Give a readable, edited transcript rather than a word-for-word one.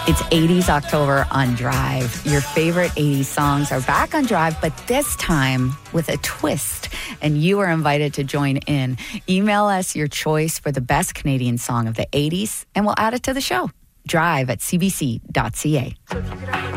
It's 80s October on Drive. Your favorite 80s songs are back on Drive, but this time with a twist, and you are invited to join in. Email us your choice for the best Canadian song of the 80s, and we'll add it to the show. Drive at cbc.ca.